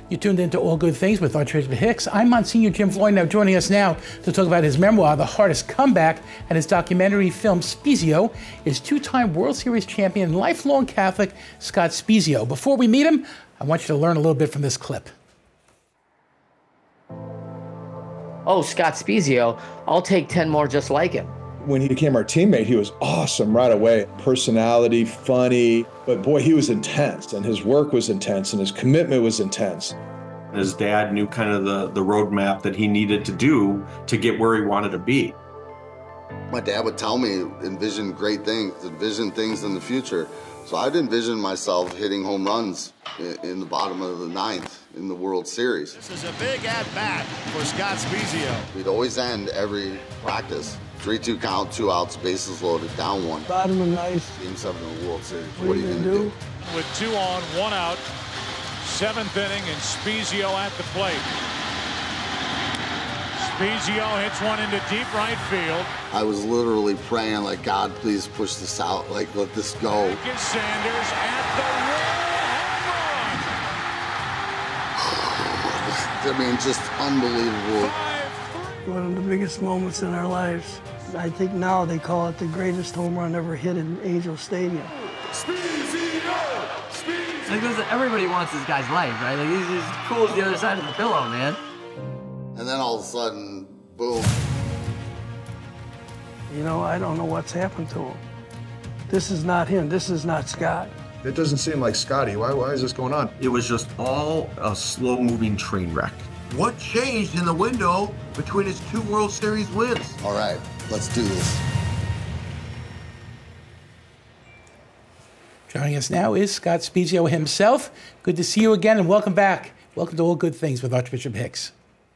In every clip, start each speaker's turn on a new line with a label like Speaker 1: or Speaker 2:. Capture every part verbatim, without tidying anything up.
Speaker 1: You tuned into All Good Things with Archbishop Hicks. I'm Monsignor Jim Floyd, now joining us now to talk about his memoir, The Hardest Comeback, and his documentary film, Spiezio, is two-time World Series champion and lifelong Catholic Scott Spiezio. Before we meet him, I want you to learn a little bit from this clip.
Speaker 2: Oh, Scott Spiezio, I'll take ten more just like him.
Speaker 3: When he became our teammate, he was awesome right away. Personality, funny, but boy, he was intense, and his work was intense, and his commitment was intense.
Speaker 4: His dad knew kind of the, the roadmap that he needed to do to get where he wanted to be.
Speaker 5: My dad would tell me, envision great things, envision things in the future. So I'd envision myself hitting home runs in the bottom of the ninth in the World Series.
Speaker 6: This is a big at-bat for Scott Spiezio.
Speaker 5: We'd always end every practice. three two count, two outs, bases loaded, down one.
Speaker 7: Bottom of ninth.
Speaker 5: Game seven of the World Series.
Speaker 7: What, what are you going to do? do?
Speaker 6: With two on, one out, seventh inning, and Spiezio at the plate. Spiezio hits one into deep right field.
Speaker 5: I was literally praying, like, God, please push this out. Like, let this go.
Speaker 6: Lincoln Sanders at the wall home run.
Speaker 5: I mean, just unbelievable.
Speaker 7: One of the biggest moments in our lives. I think now they call it the greatest home run ever hit in Angel Stadium.
Speaker 6: Spiezio! Spiezio!
Speaker 2: Like, everybody wants this guy's life, right? Like, he's as cool as the other side of the pillow, man.
Speaker 5: And then all of a sudden, boom.
Speaker 7: You know, I don't know what's happened to him. This is not him. This is not Scott.
Speaker 3: It doesn't seem like Scotty. Why, why is this going on?
Speaker 4: It was just all a slow-moving train wreck.
Speaker 8: What changed in the window between his two World Series wins?
Speaker 5: All right, let's do this.
Speaker 1: Joining us now is Scott Spiezio himself. Good to see you again, and welcome back. Welcome to All Good Things with Archbishop Hicks.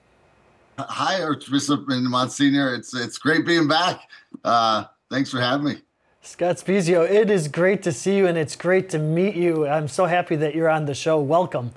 Speaker 5: Hi, Archbishop and Monsignor. It's it's great being back. Uh, thanks for having me.
Speaker 9: Scott Spiezio, it is great to see you, and it's great to meet you. I'm so happy that you're on the show. Welcome.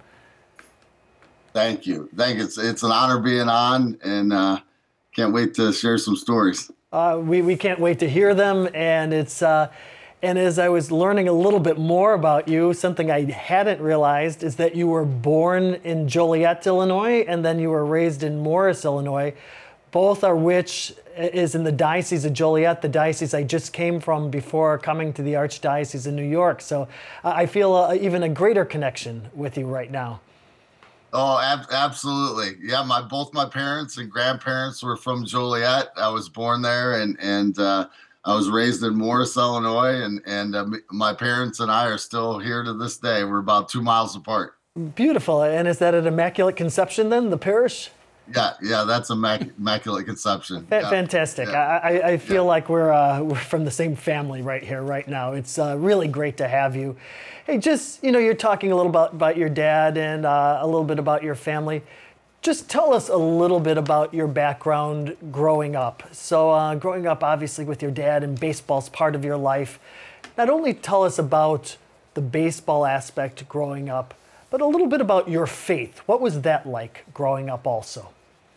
Speaker 5: Thank you. Thank you. It's, it's an honor being on, and uh, can't wait to share some stories.
Speaker 9: Uh, we, we can't wait to hear them, and it's uh, and as I was learning a little bit more about you, something I hadn't realized is that you were born in Joliet, Illinois, and then you were raised in Morris, Illinois, both are which is in the Diocese of Joliet, the diocese I just came from before coming to the Archdiocese of New York. So uh, I feel uh, even a greater connection with you right now.
Speaker 5: Oh, ab- absolutely. Yeah, my both my parents and grandparents were from Joliet. I was born there, and and uh, I was raised in Morris, Illinois, and and uh, my parents and I are still here to this day. We're about two miles apart.
Speaker 9: Beautiful. And is that an Immaculate Conception then, the parish?
Speaker 5: Yeah, yeah, that's immac- Immaculate Conception.
Speaker 9: Fa-
Speaker 5: yeah.
Speaker 9: Fantastic.
Speaker 5: Yeah.
Speaker 9: I, I feel
Speaker 5: yeah.
Speaker 9: like we're uh, we're from the same family right here, right now. It's uh, really great to have you. Hey, just, you know, you're talking a little about, about your dad and uh, a little bit about your family. Just tell us a little bit about your background growing up. So uh, growing up, obviously, with your dad, and baseball's part of your life. Not only tell us about the baseball aspect growing up, but a little bit about your faith. What was that like growing up also?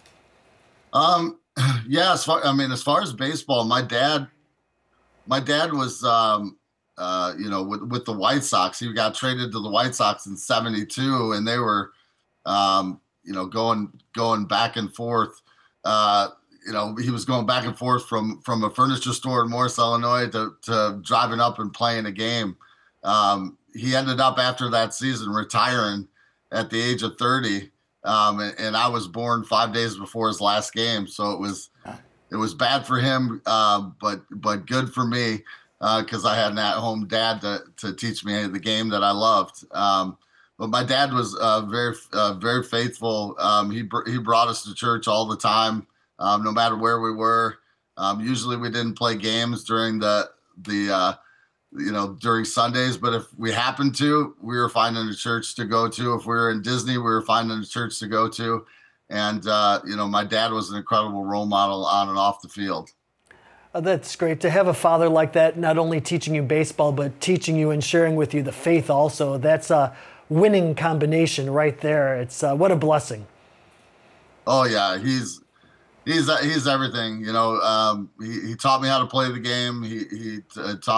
Speaker 5: Um, yeah, as far, I mean, as far as baseball, my dad, my dad was, um, uh, you know, with, with the White Sox. He got traded to the White Sox in seventy-two, and they were, um, you know, going, going back and forth. Uh, you know, he was going back and forth from, from a furniture store in Morris, Illinois to, to driving up and playing a game. Um, he ended up after that season retiring at the age of thirty. Um, and, and I was born five days before his last game. So it was, it was bad for him, uh, but, but good for me, uh, cause I had an at-home dad to, to teach me the game that I loved. Um, but my dad was, uh, very, uh, very faithful. Um, he, br- he brought us to church all the time, um, no matter where we were. Um, usually we didn't play games during the, the, uh, you know, during Sundays, but if we happened to, we were finding a church to go to. If we were in Disney, we were finding a church to go to. And, uh, you know, my dad was an incredible role model on and off the field.
Speaker 9: Oh, that's great to have a father like that, not only teaching you baseball, but teaching you and sharing with you the faith also. That's a winning combination right there. It's uh, what a blessing.
Speaker 5: Oh, yeah, he's, he's, he's everything, you know, um, he, he taught me how to play the game. He, he uh, taught